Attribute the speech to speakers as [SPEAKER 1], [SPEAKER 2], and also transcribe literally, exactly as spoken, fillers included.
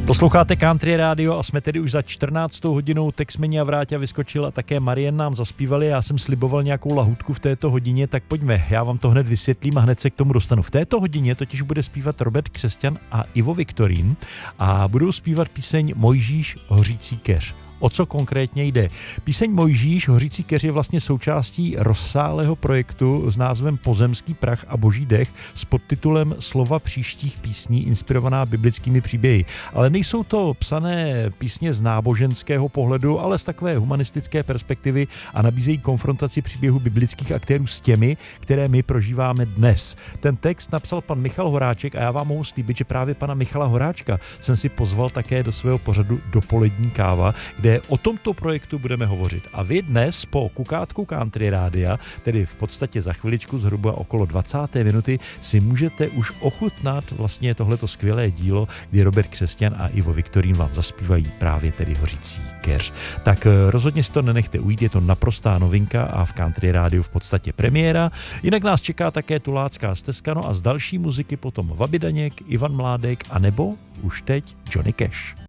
[SPEAKER 1] Posloucháte Country Radio a jsme tedy už za čtrnáctou hodinou. Texmeni a Vráťa vyskočil a také Marian nám zaspívali. Já jsem sliboval nějakou lahůdku v této hodině, tak pojďme, já vám to hned vysvětlím a hned se k tomu dostanu. V této hodině totiž bude zpívat Robert Křesťan a Ivo Viktorín a budou zpívat píseň Mojžíš hořící keř. O co konkrétně jde? Píseň Mojžíš hořící keř je vlastně součástí rozsáhlého projektu s názvem Pozemský prach a boží dech s podtitulem Slova příštích písní inspirovaná biblickými příběhy. Ale nejsou to psané písně z náboženského pohledu, ale z takové humanistické perspektivy a nabízejí konfrontaci příběhu biblických aktérů s těmi, které my prožíváme dnes. Ten text napsal pan Michal Horáček a já vám mohu slíbit, že právě pana Michala Horáčka jsem si pozval také do svého pořadu Dopolední káva, kde o tomto projektu budeme hovořit. A vy dnes po kukátku Country Rádia, tedy v podstatě za chviličku zhruba okolo dvacáté minuty, si můžete už ochutnat vlastně tohleto skvělé dílo, kdy Robert Křesťan a Ivo Viktorín vám zaspívají právě tedy Hořící keř. Tak rozhodně si to nenechte ujít, je to naprostá novinka a v Country Rádiu v podstatě premiéra. Jinak nás čeká také Tulácká stezka, no a z další muziky potom Vaby Daněk, Ivan Mládek a nebo už teď Johnny Cash.